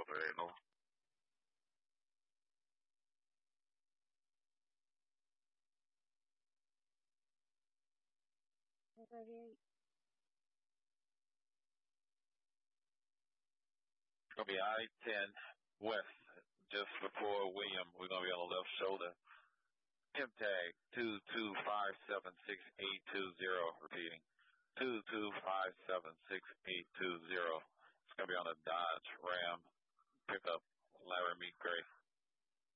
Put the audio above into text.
Delta 8 Nova. It's going to be I-10 west, just before William. We're going to be on the left shoulder. Pimp tag 22576-820, repeating 22576-820. It's going to be on a Dodge Ram pickup, Laramie Gray.